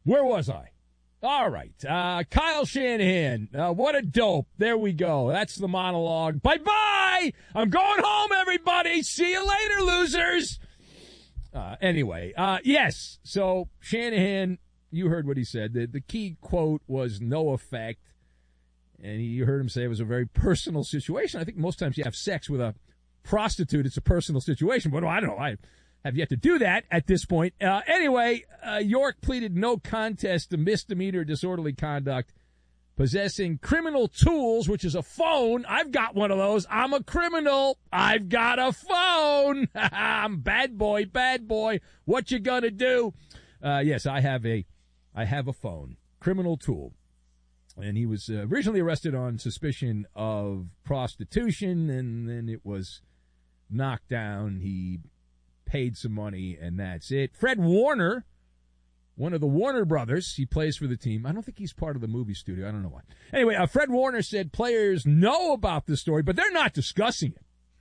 Where was I? All right. Kyle Shanahan. What a dope. There we go. That's the monologue. Bye-bye. I'm going home, everybody. See you later, losers. Anyway, yes. So Shanahan, you heard what he said. The key quote was no effect. And you heard him say it was a very personal situation. I think most times you have sex with a prostitute, it's a personal situation. But I don't know. I have yet to do that at this point. Anyway, York pleaded no contest to misdemeanor disorderly conduct, possessing criminal tools, which is a phone. I've got one of those. I'm a criminal. I've got a phone. I'm bad boy. What you gonna do? Yes, I have a phone. Criminal tool. And he was originally arrested on suspicion of prostitution, and then it was knocked down. He paid some money, and that's it. Fred Warner, one of the Warner brothers, he plays for the team. I don't think he's part of the movie studio. I don't know why. Anyway, Fred Warner said players know about the story, but they're not discussing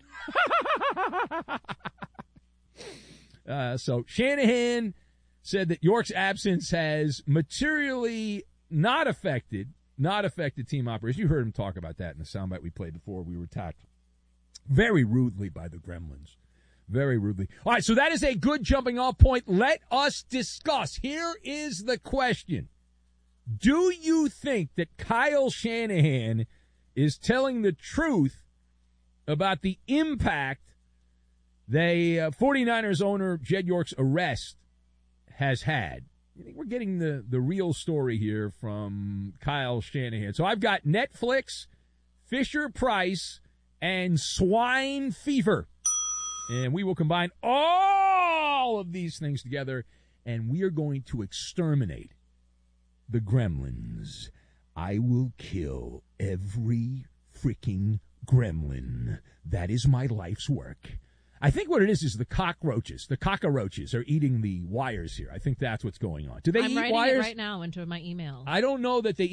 it. So Shanahan said that York's absence has materially not affected team operations. You heard him talk about that in the soundbite we played before. We were attacked very rudely by the Gremlins. Very rudely. All right, so that is a good jumping off point. Let us discuss. Here is the question. Do you think that Kyle Shanahan is telling the truth about the impact the 49ers owner Jed York's arrest has had? I think we're getting the real story here from Kyle Shanahan. So I've got Netflix, Fisher-Price, and swine fever. And we will combine all of these things together, and we are going to exterminate the Gremlins. I will kill every freaking gremlin. That is my life's work. I think what it is the cockroaches. The cockroaches are eating the wires here. I think that's what's going on. Do they eat wires? I'm writing it right now into my email. I don't know that they